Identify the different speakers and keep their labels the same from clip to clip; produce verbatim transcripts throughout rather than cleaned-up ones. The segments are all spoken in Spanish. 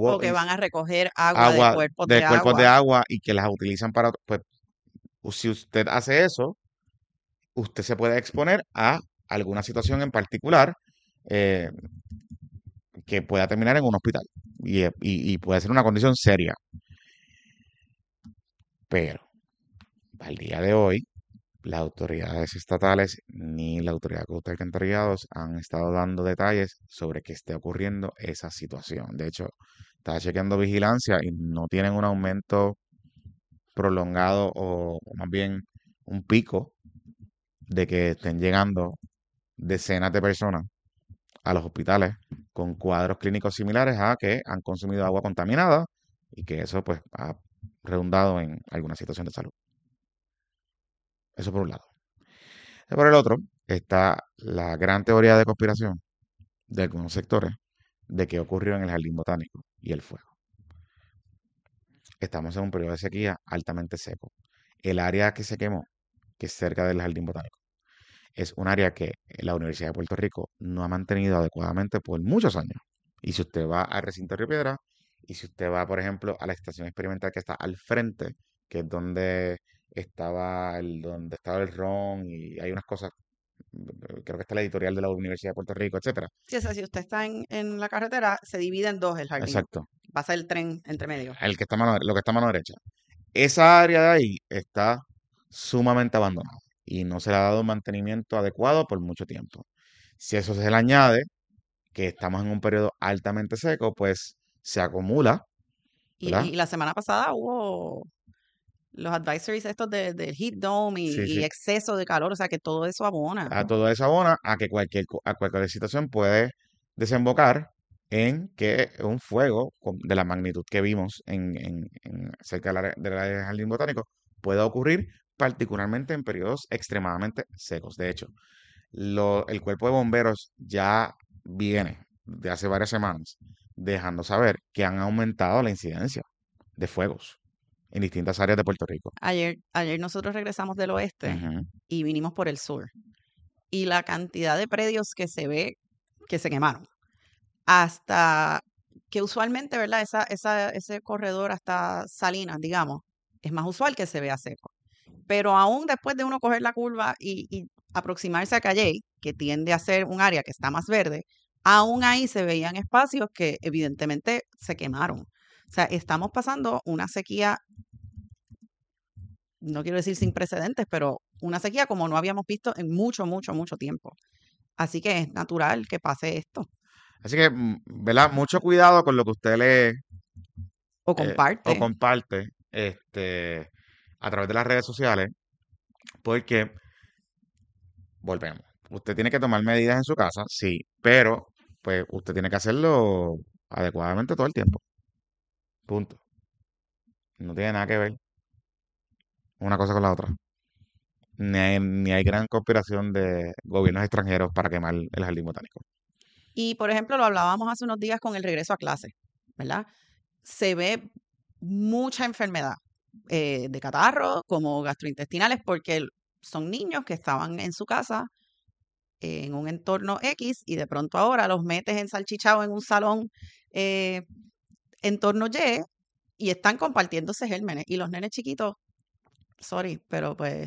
Speaker 1: hubo
Speaker 2: O que
Speaker 1: ins-
Speaker 2: van a recoger agua de
Speaker 1: agua
Speaker 2: cuerpos
Speaker 1: de
Speaker 2: de
Speaker 1: cuerpos de
Speaker 2: agua.
Speaker 1: agua y que las utilizan para, pues, si usted hace eso, usted se puede exponer a alguna situación en particular eh, que pueda terminar en un hospital y, y- y puede ser una condición seria. Pero al día de hoy, las autoridades estatales ni la Autoridad de Aguas y Alcantarillados han estado dando detalles sobre que esté ocurriendo esa situación. De hecho, estaba chequeando vigilancia y no tienen un aumento prolongado o, o más bien un pico de que estén llegando decenas de personas a los hospitales con cuadros clínicos similares a que han consumido agua contaminada y que eso pues ha redundado en alguna situación de salud. Eso por un lado. Y por el otro está la gran teoría de conspiración de algunos sectores de qué ocurrió en el jardín botánico y el fuego. Estamos en un periodo de sequía altamente seco. El área que se quemó, que es cerca del jardín botánico, es un área que la Universidad de Puerto Rico no ha mantenido adecuadamente por muchos años. Y si usted va al recinto de Río Piedra, y si usted va, por ejemplo, a la estación experimental que está al frente, que es donde estaba el, donde estaba el ron y hay unas cosas, creo que está la editorial de la Universidad de Puerto Rico, etcétera.
Speaker 2: Sí, o sea, si usted está en, en la carretera, se divide en dos el jardín.
Speaker 1: Exacto.
Speaker 2: Pasa el tren entre medio.
Speaker 1: El que está a mano, lo que está a mano derecha. Esa área de ahí está sumamente abandonada y no se le ha dado mantenimiento adecuado por mucho tiempo. Si eso se le añade que estamos en un periodo altamente seco, pues se acumula,
Speaker 2: Y,
Speaker 1: ¿verdad?
Speaker 2: y la semana pasada hubo los advisories estos de, del heat dome y,
Speaker 1: Sí,
Speaker 2: y
Speaker 1: sí.
Speaker 2: exceso de calor, o sea que todo eso abona.
Speaker 1: A todo eso abona a que cualquier, co- a cualquier situación puede desembocar en que un fuego con- de la magnitud que vimos en, en- en- cerca del área del área del jardín botánico pueda ocurrir particularmente en periodos extremadamente secos. De hecho, lo- el cuerpo de bomberos ya viene de hace varias semanas dejando saber que han aumentado la incidencia de fuegos en distintas áreas de Puerto Rico.
Speaker 2: Ayer, ayer nosotros regresamos del oeste
Speaker 1: Ujú.
Speaker 2: y vinimos por el sur. Y la cantidad de predios que se ve que se quemaron. Hasta que usualmente, ¿verdad? Esa, esa, ese corredor hasta Salinas, digamos, es más usual que se vea seco. Pero aún después de uno coger la curva y, y aproximarse a Calley, que tiende a ser un área que está más verde, aún ahí se veían espacios que evidentemente se quemaron. O sea, estamos pasando una sequía, no quiero decir sin precedentes, pero una sequía como no habíamos visto en mucho, mucho, mucho tiempo. Así que es natural que pase esto.
Speaker 1: Así que, mm, ¿verdad? Mucho cuidado con lo que usted lee
Speaker 2: O
Speaker 1: eh,
Speaker 2: comparte.
Speaker 1: o comparte este, a través de las redes sociales, porque volvemos. Usted tiene que tomar medidas en su casa, sí, pero pues usted tiene que hacerlo adecuadamente todo el tiempo. Punto. No tiene nada que ver una cosa con la otra. Ni hay, ni hay gran conspiración de gobiernos extranjeros para quemar el jardín botánico.
Speaker 2: Y, por ejemplo, lo hablábamos hace unos días con el regreso a clase, ¿verdad? Se ve mucha enfermedad eh, de catarro como gastrointestinales porque son niños que estaban en su casa eh, en un entorno X y de pronto ahora los metes ensalchichados en un salón eh, entorno Y y están compartiéndose gérmenes. Y los nenes chiquitos, sorry, pero pues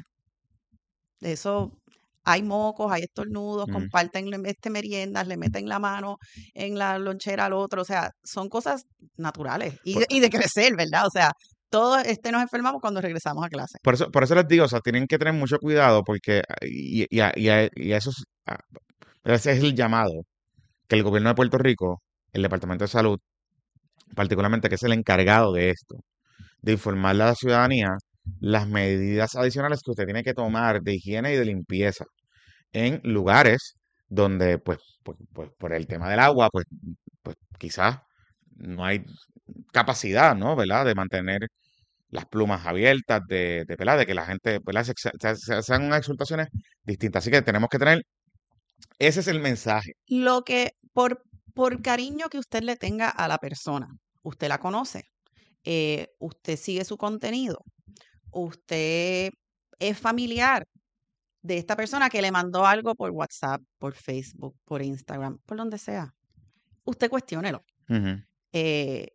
Speaker 2: eso, hay mocos, hay estornudos,
Speaker 1: Mm.
Speaker 2: comparten le- este meriendas, le meten la mano en la lonchera al otro, o sea, son cosas naturales y
Speaker 1: Por,
Speaker 2: de, y de crecer, ¿verdad? O sea, todos este, nos enfermamos cuando regresamos a clase.
Speaker 1: por eso, por eso les digo, o sea, tienen que tener mucho cuidado porque, y, y a, y a- y a eso es- a- ese es el llamado que el gobierno de Puerto Rico, el Departamento de Salud, particularmente, que es el encargado de esto, de informarle a la ciudadanía las medidas adicionales que usted tiene que tomar de higiene y de limpieza en lugares donde, pues, pues, pues, por el tema del agua, pues, pues quizás no hay capacidad, ¿no? ¿Verdad? De mantener las plumas abiertas, de, de, ¿verdad? De que la gente, ¿verdad? Se, se, se, se hagan unas exhortaciones distintas. Así que tenemos que tener, ese es el mensaje.
Speaker 2: Lo que, por, por cariño que usted le tenga a la persona, usted la conoce, eh, usted sigue su contenido, usted es familiar de esta persona que le mandó algo por WhatsApp, por Facebook, por Instagram, por donde sea. Usted cuestiónelo.
Speaker 1: Uh -huh.
Speaker 2: Eh,